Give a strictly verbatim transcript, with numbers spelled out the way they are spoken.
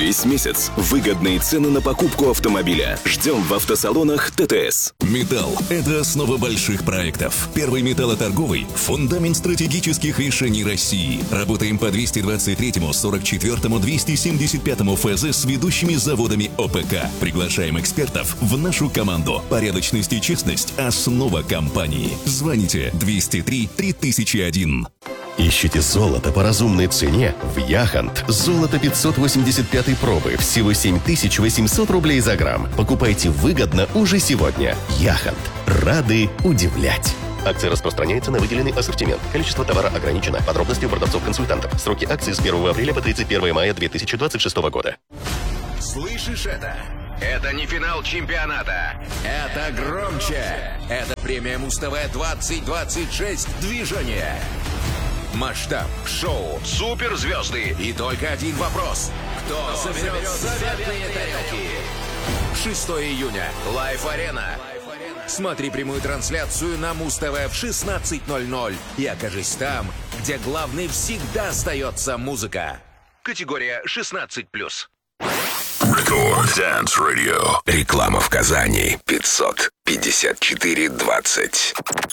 Весь месяц выгодные цены на покупку автомобиля. Ждем в автосалонах ТТС. Металл – это основа больших проектов. Первый металлоторговый – фундамент стратегических решений России. Работаем по двести двадцать третьему, сорок четвёртому, двести семьдесят пятому ФЗ с ведущими заводами ОПК. Приглашаем экспертов в нашу команду. Порядочность и честность – основа компании. Звоните двести три три тысячи один. Ищите золото по разумной цене? В Яхант. Золото пятьсот восемьдесят пятой пробы. Всего семь тысяч восемьсот рублей за грамм. Покупайте выгодно уже сегодня. Яхант. Рады удивлять. Акция распространяется на выделенный ассортимент. Количество товара ограничено. Подробности у продавцов-консультантов. Сроки акции с первого апреля по тридцать первого мая две тысячи двадцать шестого года. Слышишь это? Это не финал чемпионата. Это громче. Это премия Муз-ТВ двадцать двадцать шесть движение. Масштаб, шоу, суперзвезды и только один вопрос. Кто соберет заветные тарелки? шестого июня. Лайф-арена. Смотри прямую трансляцию на Муз-ТВ в шестнадцать ноль ноль и окажись там, где главной всегда остается музыка. Категория шестнадцать плюс. Record Dance Radio. Реклама в Казани. пятьсот пятьдесят четыре двадцать.